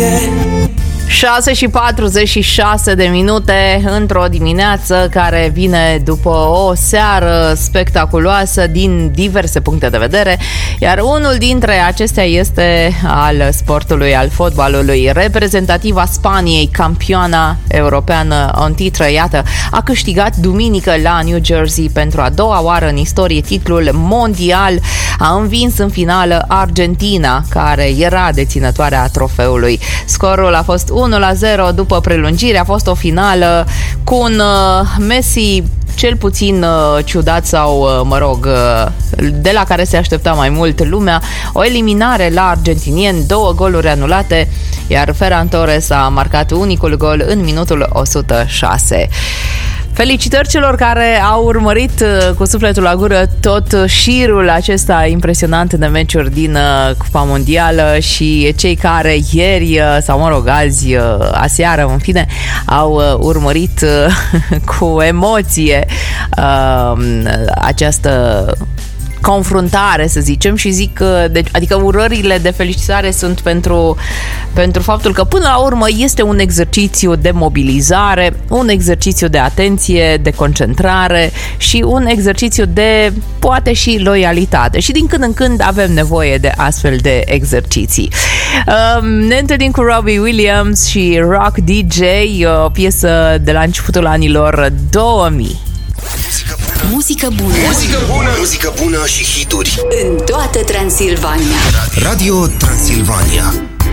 6:46 într-o dimineață care vine după o seară spectaculoasă din diverse puncte de vedere, iar unul dintre acestea este al sportului, al fotbalului. Reprezentativa Spaniei, campioana europeană în titră, iată, a câștigat duminică la New Jersey pentru a doua oară în istorie titlul mondial. A învins în finală Argentina, care era deținătoarea trofeului. Scorul a fost 1-0 după prelungire. A fost o finală cu un Messi cel puțin ciudat sau, de la care se aștepta mai mult lumea. O eliminare la argentinieni, 2 goluri anulate, iar Ferran Torres a marcat unicul gol în minutul 106. Felicitări celor care au urmărit cu sufletul la gură tot șirul acesta impresionant de meciuri din Cupa Mondială și cei care ieri, sau azi, aseară, în fine, au urmărit cu emoție această confruntare, să zicem, și zic, adică urările de felicitare sunt pentru faptul că până la urmă este un exercițiu de mobilizare, un exercițiu de atenție, de concentrare și un exercițiu de, poate, și loialitate. Și din când în când avem nevoie de astfel de exerciții. Ne întâlnim cu Robbie Williams și Rock DJ, o piesă de la începutul anilor 2000. Muzică bună. Muzică bună. Muzică bună și hituri în toată Transilvania. Radio Transilvania.